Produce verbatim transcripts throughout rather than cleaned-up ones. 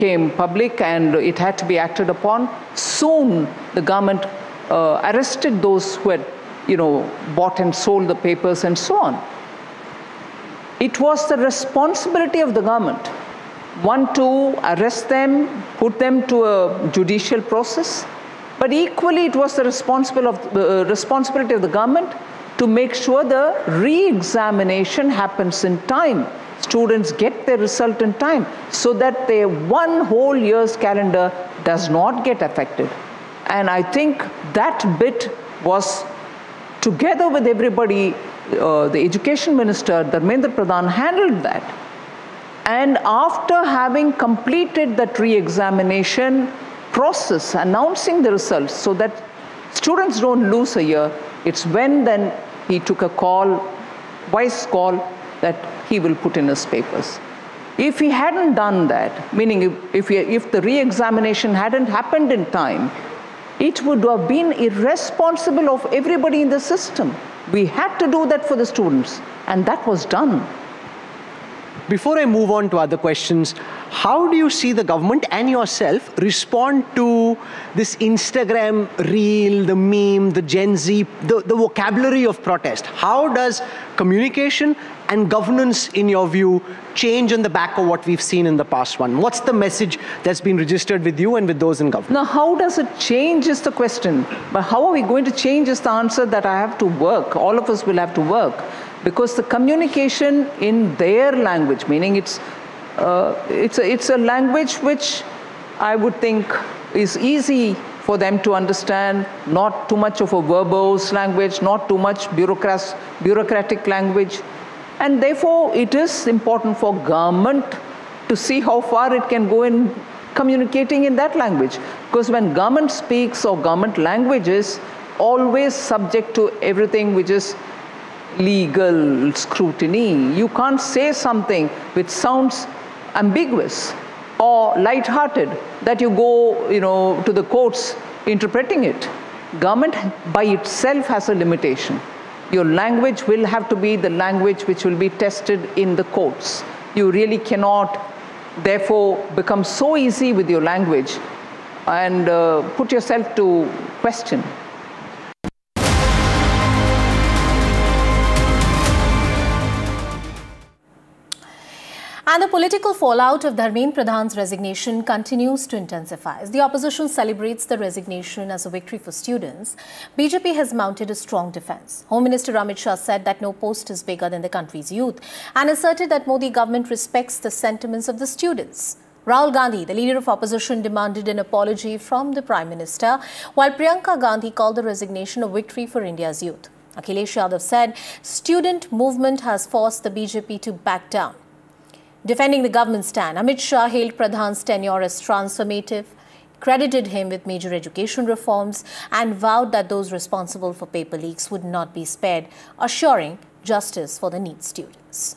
became public and it had to be acted upon, soon the government uh, arrested those who had, you know, bought and sold the papers and so on. It was the responsibility of the government, one, to arrest them, put them to a judicial process, but equally it was the responsible of, uh, responsibility of the government to make sure the re-examination happens in time. Students get their result in time so that their one whole year's calendar does not get affected. And I think that bit was, together with everybody, uh, the Education Minister, Dharmendra Pradhan, handled that. And after having completed that re-examination process, announcing the results so that students don't lose a year, it's when then he took a call, wise call, that he will put in his papers. If he hadn't done that, meaning if, if, he, if the re-examination hadn't happened in time, it would have been irresponsible of everybody in the system. We had to do that for the students, and that was done. Before I move on to other questions, how do you see the government and yourself respond to this Instagram reel, the meme, the Gen Z, the, the vocabulary of protest? How does communication and governance, in your view, change on the back of what we've seen in the past one? What's the message that's been registered with you and with those in government? Now, how does it change is the question. But how are we going to change is the answer that I have to work. All of us will have to work. Because the communication in their language, meaning it's, uh, it's, a, it's a language which I would think is easy for them to understand, not too much of a verbose language, not too much bureaucrat, bureaucratic language. And therefore, it is important for government to see how far it can go in communicating in that language. Because when government speaks or government language is always subject to everything which is legal scrutiny. You can't say something which sounds ambiguous or light-hearted that you go, you know, to the courts interpreting it. Government by itself has a limitation. Your language will have to be the language which will be tested in the courts. You really cannot, therefore, become so easy with your language and uh, put yourself to question. And the political fallout of Dharmendra Pradhan's resignation continues to intensify. As the opposition celebrates the resignation as a victory for students, B J P has mounted a strong defense. Home Minister Amit Shah said that no post is bigger than the country's youth and asserted that Modi government respects the sentiments of the students. Rahul Gandhi, the leader of opposition, demanded an apology from the Prime Minister, while Priyanka Gandhi called the resignation a victory for India's youth. Akhilesh Yadav said student movement has forced the B J P to back down. Defending the government stand, Amit Shah hailed Pradhan's tenure as transformative, credited him with major education reforms and vowed that those responsible for paper leaks would not be spared, assuring justice for the NEET students.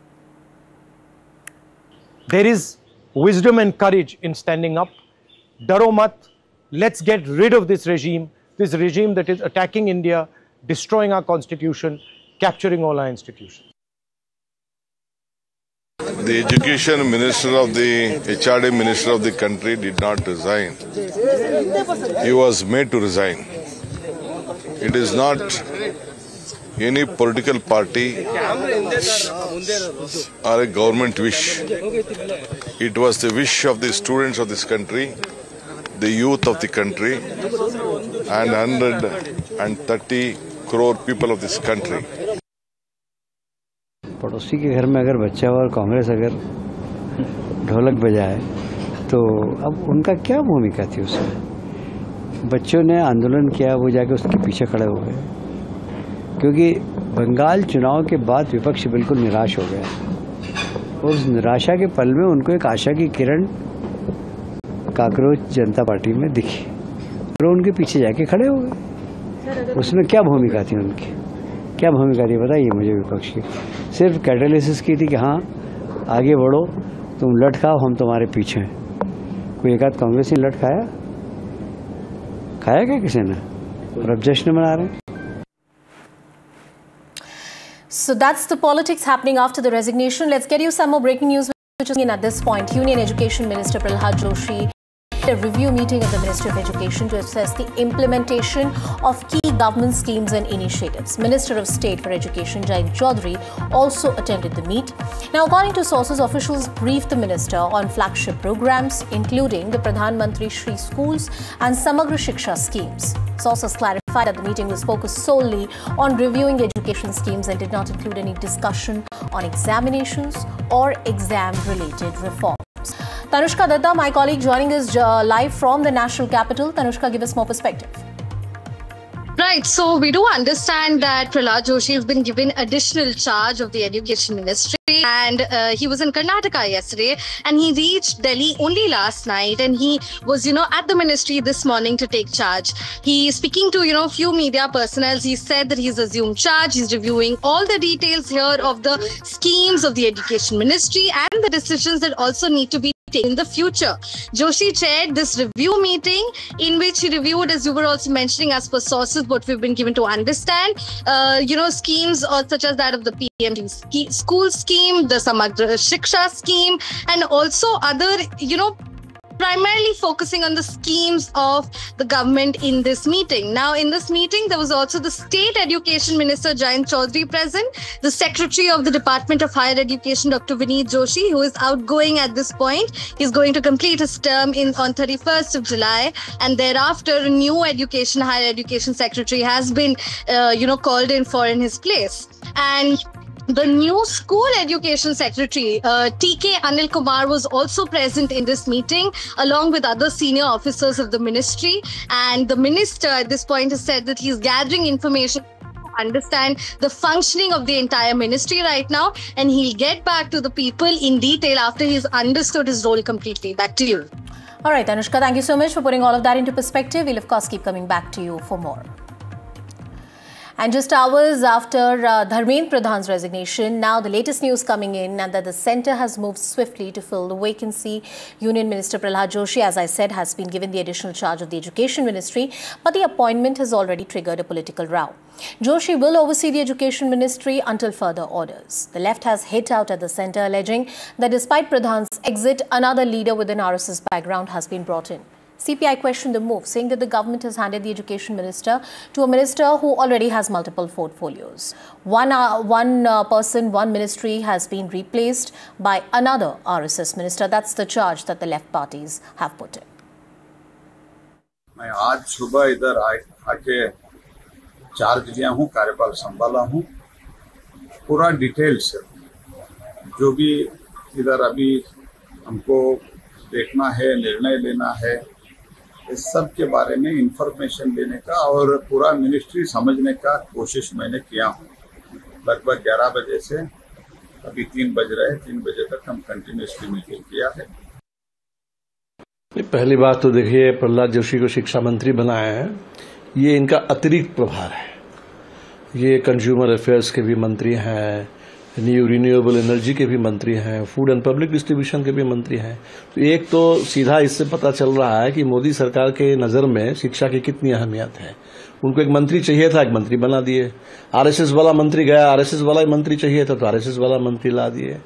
There is wisdom and courage in standing up. Daro mat, let's get rid of this regime, this regime that is attacking India, destroying our constitution, capturing all our institutions. The Education Minister of the H R D Minister of the country did not resign. He was made to resign. It is not any political party or a government wish. It was the wish of the students of this country, the youth of the country, and one hundred thirty crore people of this country. पड़ोसी के घर में अगर बच्चा और कांग्रेस अगर ढोलक बजाए तो अब उनका क्या भूमिका थी उसमें? बच्चों ने आंदोलन किया, वो जाके उसके पीछे खड़े हो गए क्योंकि बंगाल चुनाव के बाद विपक्ष बिल्कुल निराश हो गया और उस निराशा के पल में उनको एक आशा की किरण कांग्रेस जनता पार्टी में दिखी और उनके पीछे जाके खड़े हो गए। उसमें क्या भूमिका थी उनकी, क्या भूमिका थी बताइए मुझे विपक्ष की? सिर्फ कैटालिसिस की थी कि हाँ आगे बढ़ो, तुम लट खाओ, हम तुम्हारे पीछे हैं। कोई एक आध कांग्रेस ने लट खाया खाया क्या किसी ने? और अब जश्न मना रहे हैं। So that's the politics happening after the resignation. Let's get you some more breaking news. Which is in at this point, Union Education Minister Prahlad Joshi a review meeting of the Ministry of Education to assess the implementation of key government schemes and initiatives. Minister of State for Education Jayant Chaudhary also attended the meet. Now, according to sources, officials briefed the minister on flagship programs, including the Pradhan Mantri Shri Schools and Samagra Shiksha schemes. Sources clarified that the meeting was focused solely on reviewing education schemes and did not include any discussion on examinations or exam-related reforms. Tanushka Datta, my colleague, joining us uh, live from the national capital. Tanushka, give us more perspective. Right. So we do understand that Prahlad Joshi has been given additional charge of the Education Ministry, and uh, he was in Karnataka yesterday, and he reached Delhi only last night, and he was, you know, at the ministry this morning to take charge. He speaking to, you know, few media personnel. He said that he's assumed charge. He's reviewing all the details here of the schemes of the Education Ministry and the decisions that also need to be in the future. Joshi chaired this review meeting in which he reviewed, as you were also mentioning, as per sources, what we've been given to understand, uh, you know, schemes or such as that of the P M school scheme, the Samagra Shiksha scheme, and also other, you know, primarily focusing on the schemes of the government in this meeting. Now, in this meeting, there was also the State Education Minister Jayant Chaudhary present, the Secretary of the Department of Higher Education, Doctor Vineet Joshi, who is outgoing at this point. He's going to complete his term in on thirty-first of July, and thereafter, a new Education, Higher Education Secretary has been, uh, you know, called in for in his place. And the new School Education Secretary, uh, T K Anil Kumar, was also present in this meeting, along with other senior officers of the ministry. And the minister at this point has said that he's gathering information to understand the functioning of the entire ministry right now, and he'll get back to the people in detail after he's understood his role completely. Back to you. All right, Anushka, thank you so much for putting all of that into perspective. We'll, of course, keep coming back to you for more. And just hours after uh, Dharmendra Pradhan's resignation, now the latest news coming in and that the centre has moved swiftly to fill the vacancy. Union Minister Prahlad Joshi, as I said, has been given the additional charge of the Education Ministry, but the appointment has already triggered a political row. Joshi will oversee the Education Ministry until further orders. The left has hit out at the centre, alleging that despite Pradhan's exit, another leader with an R S S background has been brought in. C P I questioned the move, saying that the government has handed the Education Minister to a minister who already has multiple portfolios. One, uh, one uh, person, one ministry has been replaced by another R S S minister. That's the charge that the left parties have put in. मैं आज सुबह इधर आके charge लिया हूँ, कार्यभार संभाला हूँ, पूरा डिटेल से जो भी इधर अभी हमको देखना है, निर्णय लेना है, इस सब के बारे में इंफॉर्मेशन लेने का और पूरा मिनिस्ट्री समझने का कोशिश मैंने किया हूँ। लगभग ग्यारह बजे से अभी तीन बज रहे हैं, तीन बजे तक हम कंटिन्यूसली मीटिंग किया है। पहली बात तो देखिए, प्रहलाद जोशी को शिक्षा मंत्री बनाया है, ये इनका अतिरिक्त प्रभार है। ये कंज्यूमर अफेयर्स के भी मंत्री हैं, न्यू रिन्यूएबल एनर्जी के भी मंत्री हैं, फूड एंड पब्लिक डिस्ट्रीब्यूशन के भी मंत्री हैं। तो एक तो सीधा इससे पता चल रहा है कि मोदी सरकार के नज़र में शिक्षा की कितनी अहमियत है। उनको एक मंत्री चाहिए था, एक मंत्री बना दिए। आरएसएस वाला मंत्री गया, आरएसएस वाला मंत्री चाहिए था तो आरएसएस वाला मंत्री ला दिए।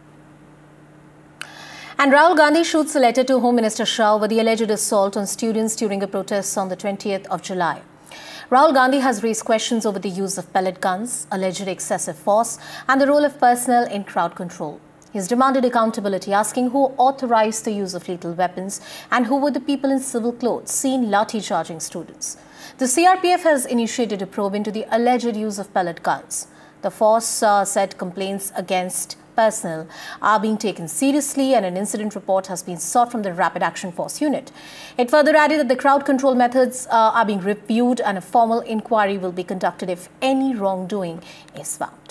And Rahul Gandhi shoots a letter to Home Minister Shah over the alleged assault on students during the protests on the twentieth of July. Rahul Gandhi has raised questions over the use of pellet guns, alleged excessive force, and the role of personnel in crowd control. He has demanded accountability, asking who authorized the use of lethal weapons and who were the people in civil clothes seen lathi charging students. The C R P F has initiated a probe into the alleged use of pellet guns. The force uh, said complaints against personnel are being taken seriously and an incident report has been sought from the Rapid Action Force unit. It further added that the crowd control methods uh, are being reviewed and a formal inquiry will be conducted if any wrongdoing is found.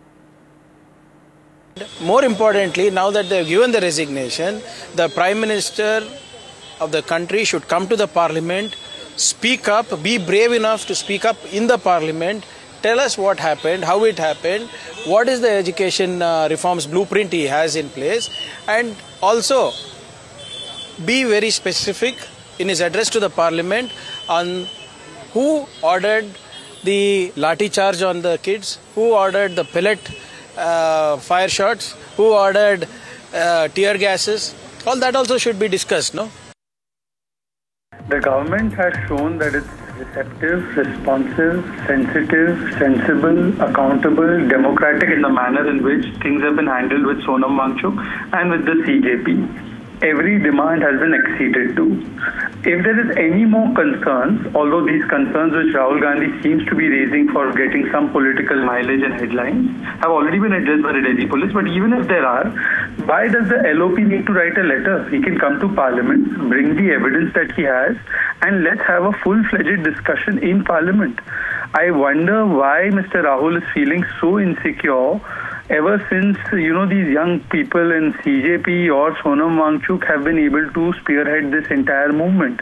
More importantly, now that they have given the resignation, the Prime Minister of the country should come to the Parliament, speak up, be brave enough to speak up in the Parliament, tell us what happened, how it happened, what is the education uh, reforms blueprint he has in place, and also be very specific in his address to the Parliament on who ordered the lathi charge on the kids, who ordered the pellet uh, fire shots, who ordered uh, tear gases. All that also should be discussed, no? The government has shown that it's receptive, responsive, sensitive, sensible, accountable, democratic in the manner in which things have been handled with Sonam Wangchuk and with the C J P. Every demand has been acceded to. If there is any more concerns, although these concerns which Rahul Gandhi seems to be raising for getting some political mileage and headlines have already been addressed by the Delhi police, but even if there are, why does the L O P need to write a letter? He can come to Parliament, bring the evidence that he has, and let's have a full-fledged discussion in Parliament. I wonder why Mister Rahul is feeling so insecure ever since, you know, these young people in C J P or Sonam Wangchuk have been able to spearhead this entire movement.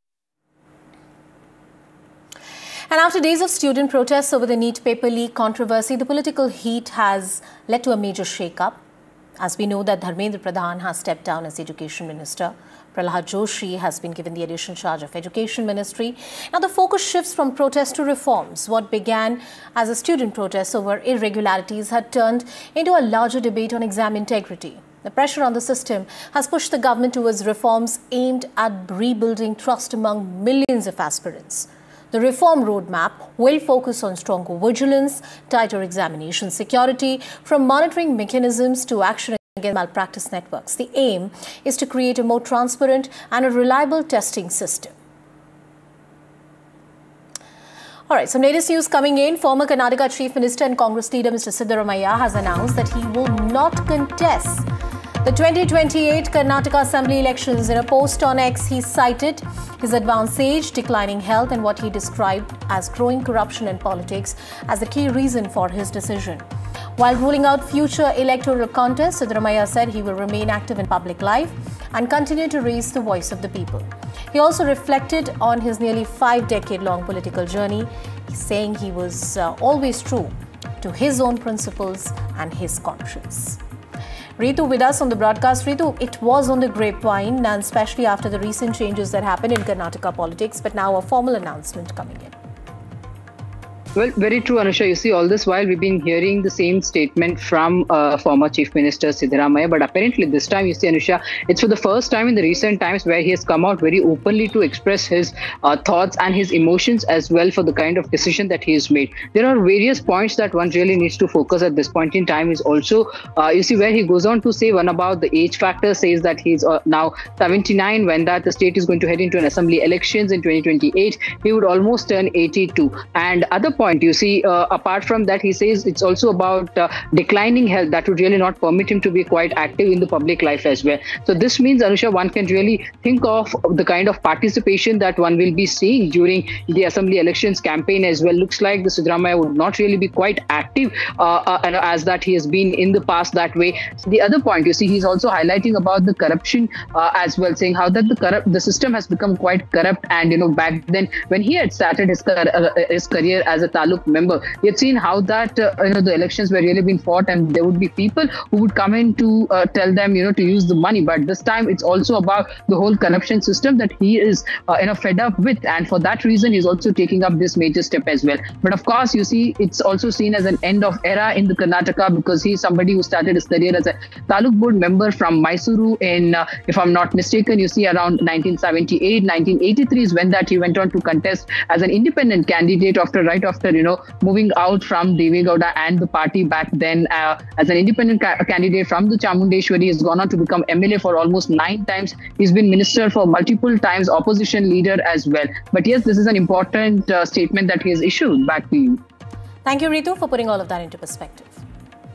And after days of student protests over the NEET paper leak controversy, the political heat has led to a major shake-up. As we know that Dharmendra Pradhan has stepped down as Education Minister. Prahlad Joshi has been given the additional charge of Education Ministry. Now the focus shifts from protest to reforms. What began as a student protest over irregularities had turned into a larger debate on exam integrity. The pressure on the system has pushed the government towards reforms aimed at rebuilding trust among millions of aspirants. The reform roadmap will focus on stronger vigilance, tighter examination security, from monitoring mechanisms to action against malpractice networks. The aim is to create a more transparent and a reliable testing system. All right, some latest news coming in. Former Karnataka Chief Minister and Congress leader Mister Siddaramaiah has announced that he will not contest the twenty twenty-eight Karnataka Assembly elections. In a post on X, he cited his advanced age, declining health, and what he described as growing corruption in politics as the key reason for his decision. While ruling out future electoral contests, Siddaramaiah said he will remain active in public life and continue to raise the voice of the people. He also reflected on his nearly five-decade-long political journey, saying he was uh, always true to his own principles and his conscience. Ritu with us on the broadcast. Ritu, it was on the grapevine, and especially after the recent changes that happened in Karnataka politics, but now a formal announcement coming in. Well, very true, Anusha. You see, all this while we've been hearing the same statement from uh, former Chief Minister Siddaramaiah, but apparently this time, you see, Anusha, it's for the first time in the recent times where he has come out very openly to express his uh, thoughts and his emotions as well for the kind of decision that he has made. There are various points that one really needs to focus at this point in time. Is also, uh, you see, where he goes on to say one about the age factor, says that he's uh, now seventy-nine, when that the state is going to head into an assembly elections in twenty twenty-eight, he would almost turn eighty-two. And other point, you see, uh, apart from that, he says it's also about uh, declining health that would really not permit him to be quite active in the public life as well. So this means, Anusha, one can really think of the kind of participation that one will be seeing during the assembly elections campaign as well. Looks like the Siddaramaiah would not really be quite active uh, uh, as that he has been in the past that way. So the other point, you see, he's also highlighting about the corruption uh, as well, saying how that the corrupt the system has become quite corrupt. And you know, back then when he had started his, uh, his career as a Taluk member, we had seen how that uh, you know the elections were really being fought, and there would be people who would come in to uh, tell them you know to use the money. But this time it's also about the whole corruption system that he is uh, you know fed up with, and for that reason he's also taking up this major step as well. But of course, you see, it's also seen as an end of era in the Karnataka, because he's somebody who started his career as a Taluk board member from Mysuru in, uh, if I'm not mistaken, you see, around nineteen seventy-eight, nineteen eighty-three is when that he went on to contest as an independent candidate after right after you know moving out from Deve Gowda and the party back then uh, as an independent ca candidate from the Chamundeshwari. He's gone on to become M L A for almost nine times. He's been minister for multiple times, opposition leader as well. But yes, this is an important uh, statement that he has issued. Back to you. Thank you, Ritu, for putting all of that into perspective.